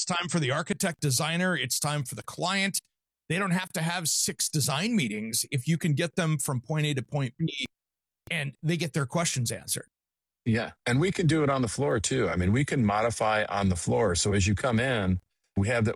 It's time for the architect designer. It's time for the client. They don't have to have 6 design meetings if you can get them from point A to point B and they get their questions answered. Yeah. And we can do it on the floor too. I mean, we can modify on the floor. So as you come in, we have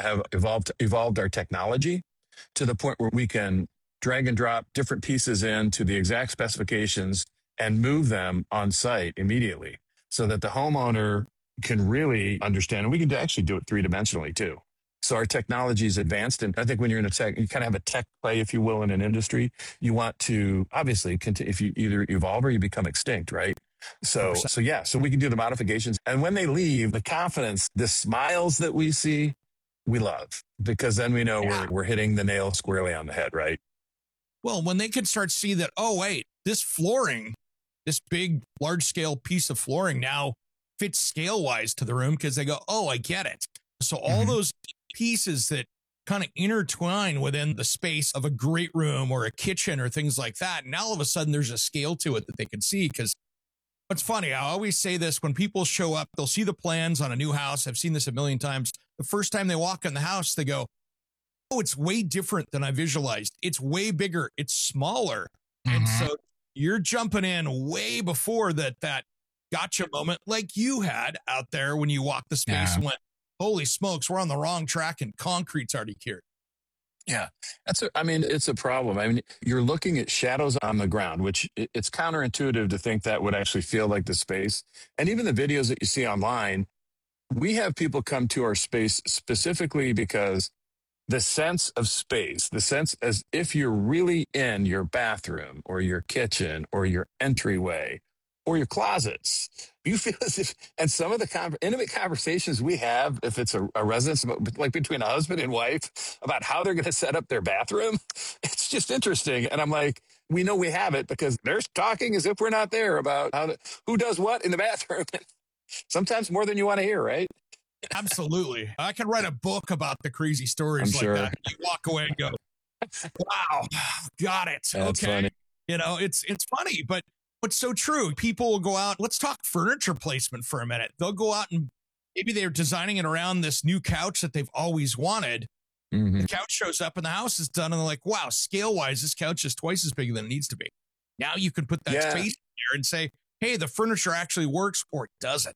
evolved our technology to the point where we can drag and drop different pieces into the exact specifications and move them on site immediately so that the homeowner can really understand. And we can actually do it 3-dimensionally too. So our technology is advanced. And I think when you're in a tech, you kind of have a tech play, if you will, in an industry, you want to obviously continue, if you either evolve or you become extinct, right? So we can do the modifications. And when they leave, the confidence, the smiles that we see, we love, because then we know we're hitting the nail squarely on the head, right? Well, when they can start to see that, oh, wait, this flooring, this big, large scale piece of flooring now fits scale wise to the room, because they go, oh, I get it. So all those pieces that kind of intertwine within the space of a great room or a kitchen or things like that. Now all of a sudden there's a scale to it that they can see. Because what's funny, I always say this, when people show up, they'll see the plans on a new house. I've seen this a million times. The first time they walk in the house, they go, oh, it's way different than I visualized. It's way bigger. It's smaller. And so you're jumping in way before that gotcha moment like you had out there when you walked the space and went, holy smokes, we're on the wrong track and concrete's already cured. Yeah, it's a problem. I mean, you're looking at shadows on the ground, which it's counterintuitive to think that would actually feel like the space. And even the videos that you see online, we have people come to our space specifically because the sense of space, the sense as if you're really in your bathroom or your kitchen or your entryway or your closets, you feel as if, and some of the intimate conversations we have, if it's a residence, like between a husband and wife, about how they're going to set up their bathroom, it's just interesting. And I'm like, we know we have it because they're talking as if we're not there about who does what in the bathroom. Sometimes more than you want to hear, right? Absolutely. I can write a book about the crazy stories that. You walk away and go, wow, got it. That's funny. You know, it's funny, but what's so true, people will go out. Let's talk furniture placement for a minute. They'll go out and maybe they're designing it around this new couch that they've always wanted. The couch shows up and the house is done. And they're like, wow, scale wise, this couch is twice as big than it needs to be. Now you can put that space here and say, hey, the furniture actually works or it doesn't.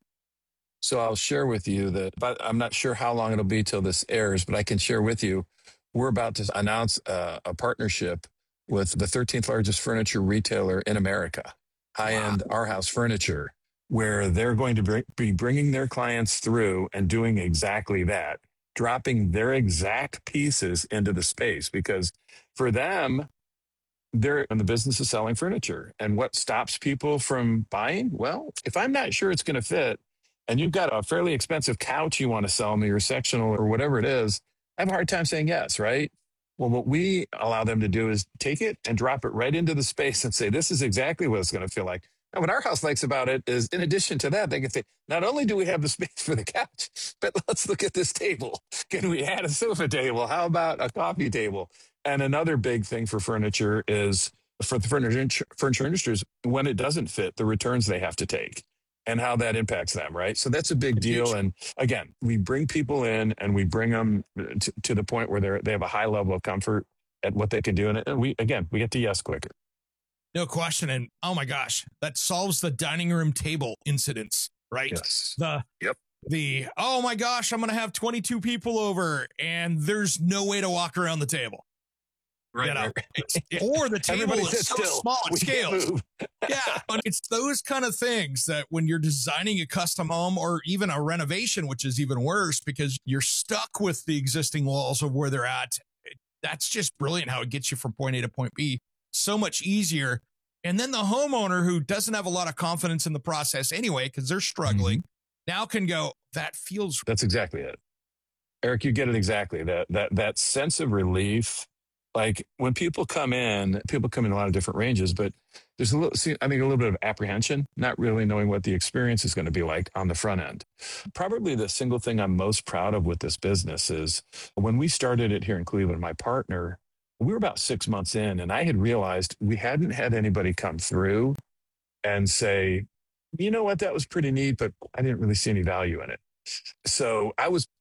So I'll share with you that, but I'm not sure how long it'll be till this airs, but I can share with you, we're about to announce a partnership with the 13th largest furniture retailer in America, high-end Arhaus Furniture, where they're going to be bringing their clients through and doing exactly that, dropping their exact pieces into the space, because for them, they're in the business of selling furniture. And what stops people from buying? Well, if I'm not sure it's going to fit, and you've got a fairly expensive couch you want to sell me or sectional or whatever it is, I have a hard time saying yes, right? Well, what we allow them to do is take it and drop it right into the space and say, this is exactly what it's going to feel like. And what Arhaus likes about it is, in addition to that, they can say, not only do we have the space for the couch, but let's look at this table. Can we add a sofa table? How about a coffee table? And another big thing for furniture is, for the furniture industry, when it doesn't fit, the returns they have to take and how that impacts them, right? So that's a big deal. And again, we bring people in and we bring them to the point where they have a high level of comfort at what they can do. And we get to yes quicker. No question. And oh my gosh, that solves the dining room table incidents, right? Yes. Oh my gosh, I'm going to have 22 people over and there's no way to walk around the table. Right. Or the table is so small it scales. Yeah. But it's those kind of things that when you're designing a custom home or even a renovation, which is even worse because you're stuck with the existing walls of where they're at. That's just brilliant how it gets you from point A to point B so much easier. And then the homeowner who doesn't have a lot of confidence in the process anyway, because they're struggling, now can go, that's exactly it. Eric, you get it exactly. That sense of relief. Like when people come in a lot of different ranges, but there's a little bit of apprehension, not really knowing what the experience is going to be like on the front end. Probably the single thing I'm most proud of with this business is when we started it here in Cleveland, my partner, we were about 6 months in and I had realized we hadn't had anybody come through and say, you know what, that was pretty neat, but I didn't really see any value in it. So I was